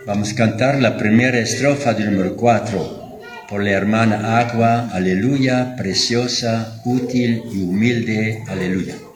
Vamos a cantar la primera estrofa del número 4. Por la hermana Agua, aleluya, preciosa, útil y humilde, aleluya.